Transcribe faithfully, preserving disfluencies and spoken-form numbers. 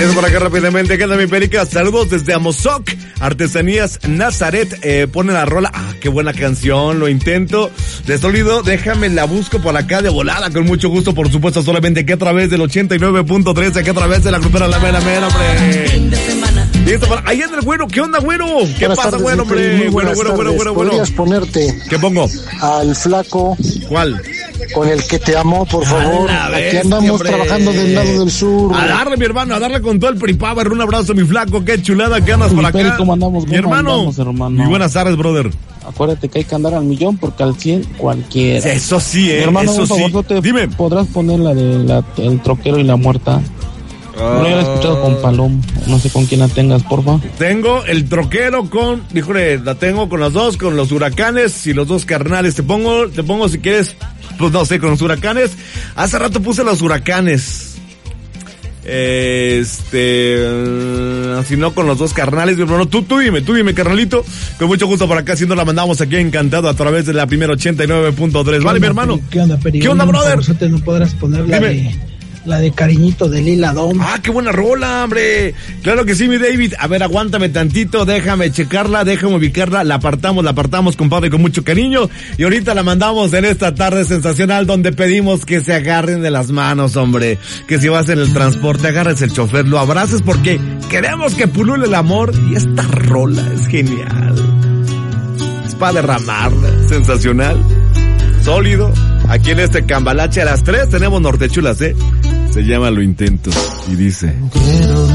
Dice por acá rápidamente, ¿qué onda mi perica? Saludos desde Amozoc, Artesanías Nazaret, eh, pone la rola, ah, qué buena canción, lo intento, de sólido, déjame la busco por acá de volada, con mucho gusto, por supuesto, solamente aquí a través del ochenta y nueve punto tres, aquí a través de la grupera La Mera Mera, hombre. Listo, para... ahí anda el güero, ¿qué onda, güero? ¿Qué buenas pasa, tardes, güero, hombre? Güero, güero, güero, güero, güero. ¿Podrías ponerte ¿Qué pongo? al flaco? ¿Cuál? Con el que te amó, por favor. Aquí andamos hombre. trabajando del lado del sur. A darle, mi hermano, a darle con todo el Pripower. Un abrazo, mi flaco. Qué chulada que andas por acá. ¿Cómo andamos? Mi hermano. Andamos, hermano. Muy buenas tardes, brother. Acuérdate que hay que andar al millón porque al cien cualquiera. Eso sí, eh. Mi hermano, eso por favor, sí. Te Dime. ¿Podrás poner la de la, el troquero y la muerta? Uh... No, yo la he escuchado con Palom. No sé con quién la tengas, porfa. Tengo el troquero con, híjole, la tengo con los dos, con los huracanes y los dos carnales. Te pongo, te pongo si quieres, pues no sé, con los huracanes. Hace rato puse los huracanes. Este, uh, si no con los dos carnales, mi hermano, tú, tú dime, tú dime, carnalito, con mucho gusto por acá, haciendo la mandamos aquí encantado a través de la primera ochenta y nueve punto tres, vale, mi hermano. ¿Qué onda, Peri? ¿Qué onda, brother? No podrás poner la de, la de Cariñito de Lila Dom. Ah, qué buena rola, hombre. Claro que sí, mi David. A ver, aguántame tantito, déjame checarla, déjame ubicarla, la apartamos, la apartamos, compadre, con mucho cariño. Y ahorita la mandamos en esta tarde sensacional donde pedimos que se agarren de las manos, hombre. Que si vas en el transporte, agarres el chofer, lo abraces porque queremos que pulule el amor. Y esta rola es genial. Es para derramarla, sensacional, sólido. Aquí en este cambalache a las tres tenemos Nortechulas, ¿eh? Se llama Lo Intento y dice...